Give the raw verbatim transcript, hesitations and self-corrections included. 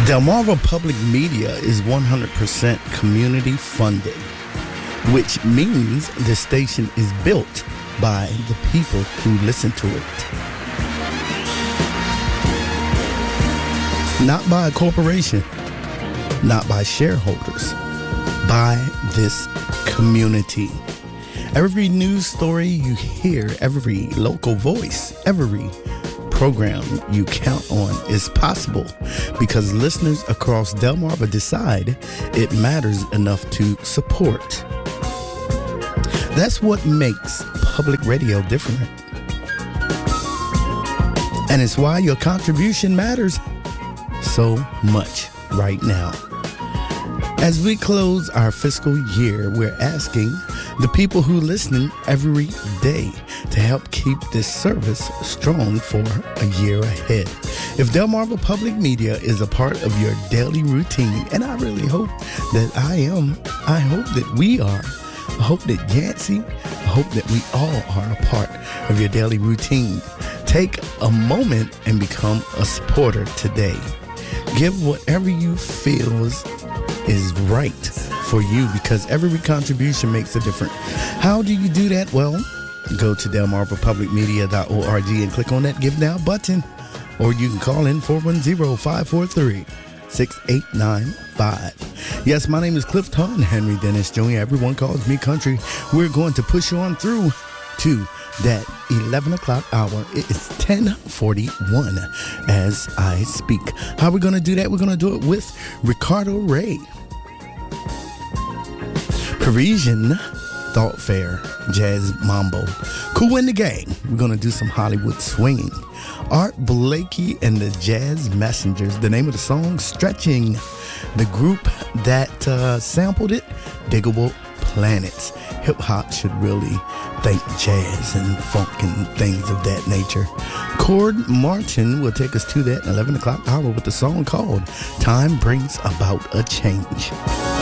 Delmarva Public Media is one hundred percent community funded, which means the station is built by the people who listen to it. Not by a corporation, not by shareholders, by this community. Every news story you hear, every local voice, every program you count on is possible because listeners across Delmarva decide it matters enough to support. That's what makes public radio different. And it's why your contribution matters so much right now. As we close our fiscal year, we're asking the people who listen every day to help keep this service strong for a year ahead. If Delmarva Public Media is a part of your daily routine, and I really hope that I am, I hope that we are, I hope that Yancey, I hope that we all are a part of your daily routine. Take a moment and become a supporter today. Give whatever you feel is, is right for you because every contribution makes a difference. How do you do that? Well, go to delmarva public media dot org and click on that Give Now button. Or you can call in four one zero, five four three, six eight nine five. Yes, my name is Clifton Henry Dennis Junior Everyone calls me Country. We're going to push on through to that eleven o'clock hour. It is ten forty-one as I speak. How are we going to do that? We're going to do it with Ricardo Ray. Parisian Thought Fair, Jazz Mambo. Cool in the Gang. We're going to do some Hollywood swinging. Art Blakey and the Jazz Messengers. The name of the song, Stretching. The group that uh, sampled it, Diggable Planets. Hip hop should really thank jazz and funk and things of that nature. Cord Martin will take us to that eleven o'clock hour with the song called Time Brings About a Change.